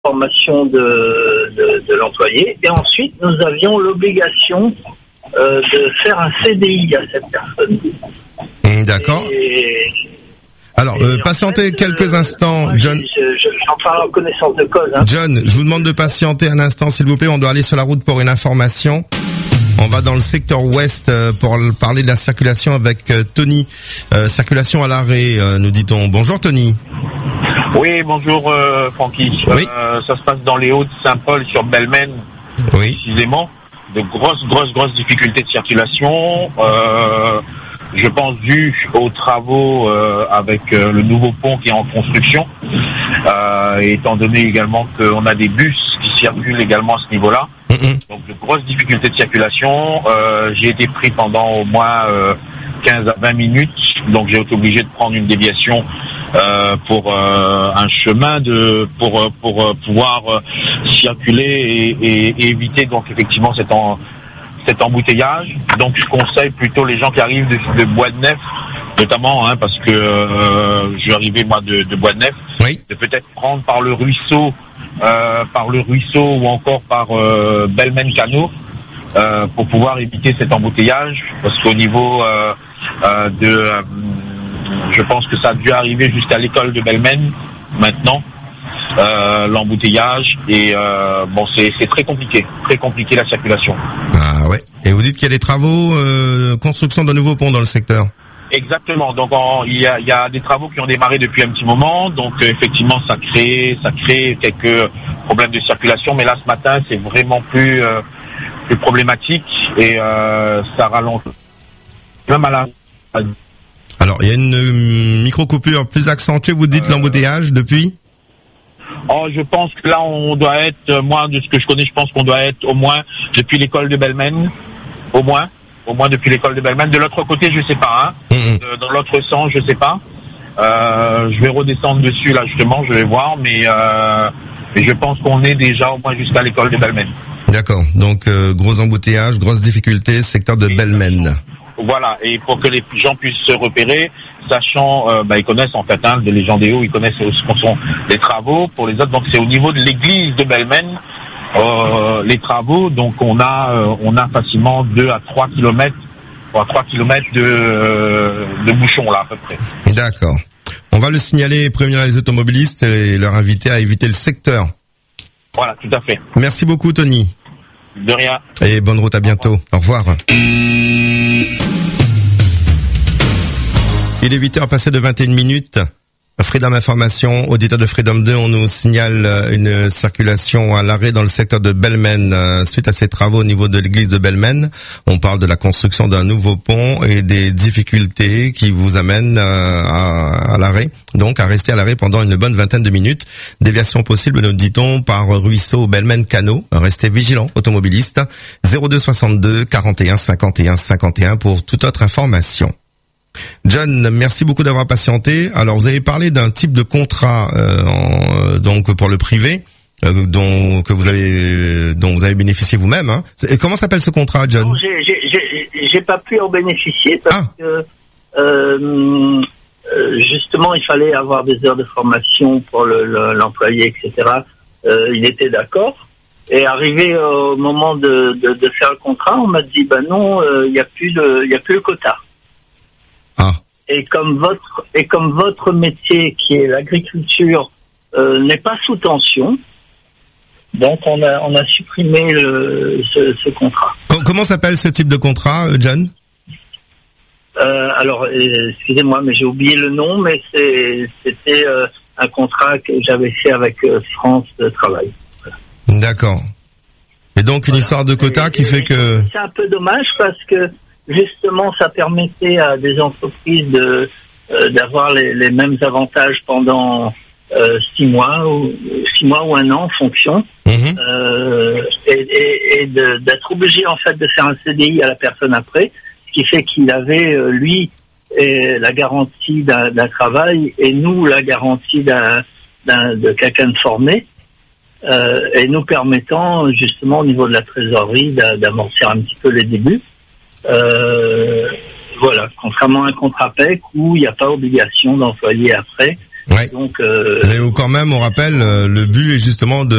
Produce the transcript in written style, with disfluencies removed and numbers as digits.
formation de l'employé, et ensuite nous avions l'obligation de faire un CDI à cette personne. D'accord. Alors, patientez quelques instants, John. J'en parle en connaissance de cause. Hein. John, je vous demande de patienter un instant, s'il vous plaît. On doit aller sur la route pour une information. On va dans le secteur ouest pour parler de la circulation avec Tony. Circulation à l'arrêt, nous dit-on. Bonjour Tony. Oui, bonjour Francky. Oui. Ça se passe dans les Hauts-de-Saint-Paul sur Belmen, Oui. précisément. De grosses difficultés de circulation. Je pense dû aux travaux avec le nouveau pont qui est en construction. Étant donné également qu'on a des bus qui circulent également à ce niveau-là. Donc de grosses difficultés de circulation. J'ai été pris pendant au moins 15 à 20 minutes. Donc j'ai été obligé de prendre une déviation pour un chemin pour pouvoir circuler et éviter donc effectivement cet embouteillage. Donc je conseille plutôt les gens qui arrivent de Bois-de-Neuf, notamment parce que je suis arrivé moi de Bois-de-Neuf, Oui. de peut-être prendre par le ruisseau ou encore par Belmen-Canot pour pouvoir éviter cet embouteillage, parce qu'au niveau je pense que ça a dû arriver jusqu'à l'école de Belmen maintenant, l'embouteillage, et bon c'est très compliqué la circulation. Ah ouais. Et vous dites qu'il y a des travaux, construction d'un nouveau pont dans le secteur. Exactement. Donc il y a des travaux qui ont démarré depuis un petit moment. Donc effectivement ça crée quelques problèmes de circulation. Mais là ce matin c'est vraiment plus problématique et ça ralentit. Même à la. Alors il y a une micro-coupure plus accentuée. Vous dites l'embouteillage depuis. Oh, je pense que là on doit être, moi de ce que je connais, je pense qu'on doit être au moins depuis l'école de Belmen, au moins depuis l'école de Belmen. De l'autre côté, je sais pas. Dans l'autre sens, je sais pas. Je vais redescendre dessus là justement, je vais voir, mais je pense qu'on est déjà au moins jusqu'à l'école de Belmen. D'accord. Donc gros embouteillage, grosse difficulté, secteur de Belmen. Voilà, et pour que les gens puissent se repérer, sachant, ils connaissent en fait, les gens des Hauts, ils connaissent ce qu'on sont les travaux. Pour les autres, donc c'est au niveau de l'église de Belmen, les travaux. Donc on a facilement 2 à 3 kilomètres, de bouchons là à peu près. D'accord. On va le signaler et prévenir les automobilistes et leur inviter à éviter le secteur. Voilà, tout à fait. Merci beaucoup Tony. De rien. Et bonne route, à bientôt. Au revoir. Il est 8h passé de 21 minutes. Freedom Information, auditeur de Freedom 2, on nous signale une circulation à l'arrêt dans le secteur de Belmen suite à ces travaux au niveau de l'église de Belmen. On parle de la construction d'un nouveau pont et des difficultés qui vous amènent à l'arrêt, donc à rester à l'arrêt pendant une bonne vingtaine de minutes. Déviation possible, nous dit-on, par ruisseau Belmen-Canot. Restez vigilants, automobilistes. 02 62 41 51 51 pour toute autre information. John, merci beaucoup d'avoir patienté. Alors, vous avez parlé d'un type de contrat donc pour le privé dont vous avez bénéficié vous-même. Hein. Et comment s'appelle ce contrat, John? Non, j'ai pas pu en bénéficier parce que justement il fallait avoir des heures de formation pour l'employé, etc. Il était d'accord. Et arrivé au moment de faire le contrat, on m'a dit non, il y a plus le quota. Et comme votre métier qui est l'agriculture n'est pas sous tension, donc on a supprimé ce contrat. Comment s'appelle ce type de contrat, John? Alors excusez-moi, mais j'ai oublié le nom, mais c'était un contrat que j'avais fait avec France Travail. Voilà. D'accord. Et donc une histoire de quota qui fait que c'est un peu dommage parce que justement, ça permettait à des entreprises d'avoir les mêmes avantages pendant 6 mois ou 1 an en fonction, et d'être obligé en fait de faire un CDI à la personne après, ce qui fait qu'il avait lui la garantie d'un travail et nous la garantie de quelqu'un de formé, et nous permettant justement au niveau de la trésorerie d'amortir un petit peu les débuts. Voilà, contrairement à un contrat PEC où il n'y a pas obligation d'employer après, Ouais. Donc, mais quand même, on rappelle, le but est justement de